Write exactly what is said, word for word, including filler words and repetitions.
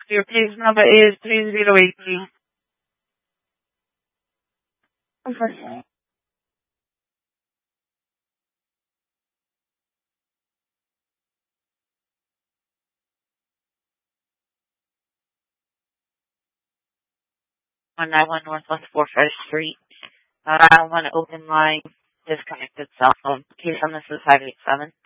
Your case number is three zero eight three. Unfortunately. one ninety-one Northwest four First Street. Uh, one open line, disconnected cell phone. Case number is five eight seven.